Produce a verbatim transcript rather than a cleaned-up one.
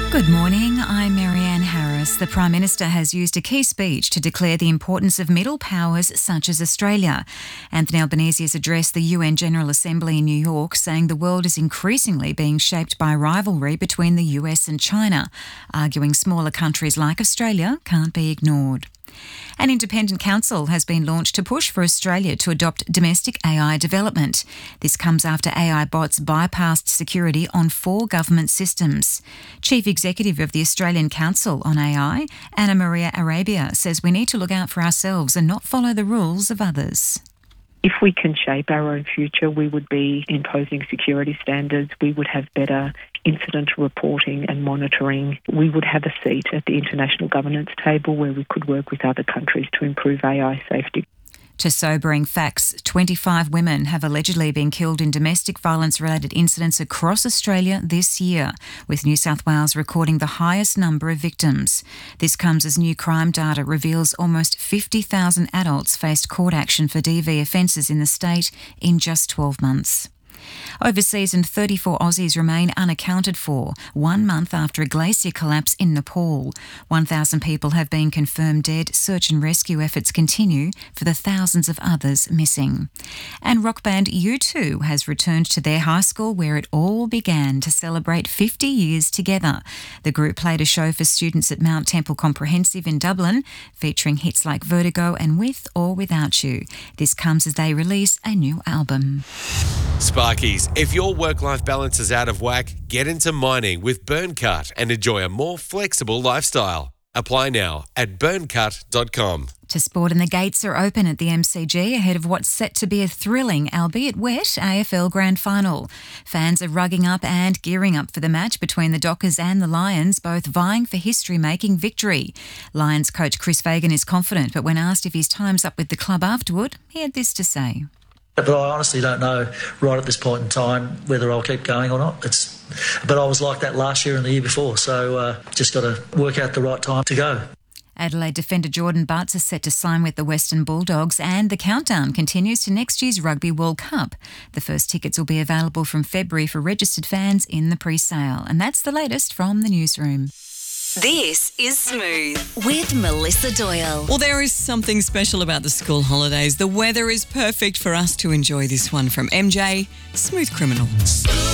Good morning, I'm Marianne Harris. The Prime Minister has used a key speech to declare the importance of middle powers such as Australia. Anthony Albanese has addressed the U N General Assembly in New York, saying the world is increasingly being shaped by rivalry between the U S and China, arguing smaller countries like Australia can't be ignored. An independent council has been launched to push for Australia to adopt domestic A I development. This comes after A I bots bypassed security on four government systems. Chief Executive of the Australian Council on A I, Anna Maria Arabia, says we need to look out for ourselves and not follow the rules of others. If we can shape our own future, we would be imposing security standards, we would have better incident reporting and monitoring. We would have a seat at the international governance table where we could work with other countries to improve A I safety. To sobering facts, twenty-five women have allegedly been killed in domestic violence-related incidents across Australia this year, with New South Wales recording the highest number of victims. This comes as new crime data reveals almost fifty thousand adults faced court action for D V offences in the state in just twelve months. Overseas, and thirty-four Aussies remain unaccounted for, one month after a glacier collapse in Nepal. one thousand people have been confirmed dead. Search and rescue efforts continue for the thousands of others missing. And rock band U two has returned to their high school where it all began to celebrate fifty years together. The group played a show for students at Mount Temple Comprehensive in Dublin, featuring hits like Vertigo and With or Without You. This comes as they release a new album. Sparkies, if your work-life balance is out of whack, get into mining with Burncut and enjoy a more flexible lifestyle. Apply now at burncut dot com. To sport, and the gates are open at the M C G ahead of what's set to be a thrilling, albeit wet, A F L Grand Final. Fans are rugging up and gearing up for the match between the Dockers and the Lions, both vying for history-making victory. Lions coach Chris Fagan is confident, but when asked if his time's up with the club afterward, he had this to say. But I honestly don't know right at this point in time whether I'll keep going or not. It's, but I was like that last year and the year before, so uh, just got to work out the right time to go. Adelaide defender Jordan Butts is set to sign with the Western Bulldogs, and the countdown continues to next year's Rugby World Cup. The first tickets will be available from February for registered fans in the pre-sale. And that's the latest from the newsroom. This is Smooth with Melissa Doyle. Well, there is something special about the school holidays. The weather is perfect for us to enjoy this one from M J, Smooth Criminal.